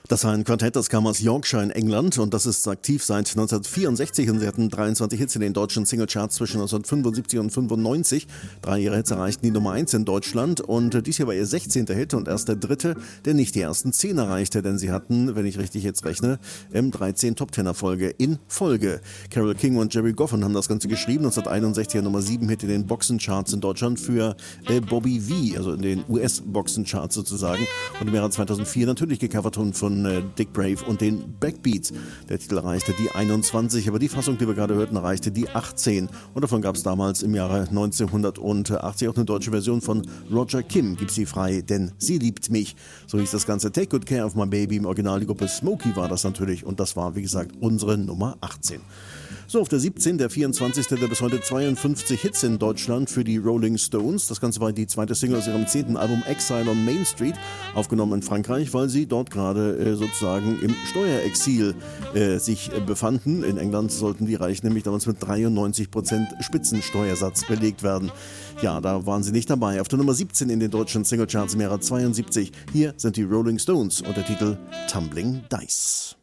Das war ein Quartett, das kam aus Yorkshire in England und das ist aktiv seit 1964 und sie hatten 23 Hits in den deutschen Singlecharts zwischen 1975 und 95. 3 ihrer Hits erreichten die Nummer 1 in Deutschland und dies hier war ihr 16. Hit und erst der dritte, der nicht die ersten 10 erreichte, denn sie hatten, wenn ich richtig jetzt rechne, 13 Top-10-Erfolge in Folge. Carole King und Jerry Goffin haben das Ganze geschrieben, 1961er Nummer 7 Hit in den Boxencharts in Deutschland für Bobby V, also in den US-Boxencharts sozusagen, und im Jahre 2004 natürlich gecovert von Dick Brave und den Backbeats. Der Titel erreichte die 21, aber die Fassung, die wir gerade hörten, erreichte die 18. Und davon gab es damals im Jahre 1980 auch eine deutsche Version von Roger Kim, Gib sie frei, denn sie liebt mich. So hieß das Ganze. Take Good Care of My Baby. Im Original die Gruppe Smokey war das natürlich und das war, wie gesagt, unsere Nummer 18. So, auf der 17, der 24. der bis heute 52 Hits in Deutschland für die Rolling Stones. Das Ganze war die zweite Single aus ihrem 10. Album Exile on Main Street, aufgenommen in Frankreich, weil sie dort gerade sozusagen im Steuerexil sich befanden. In England sollten die Reichen nämlich damals mit 93% Spitzensteuersatz belegt werden. Ja, da waren sie nicht dabei. Auf der Nummer 17 in den deutschen Singlecharts im Jahre 72. Hier sind die Rolling Stones und der Titel Tumbling Dice.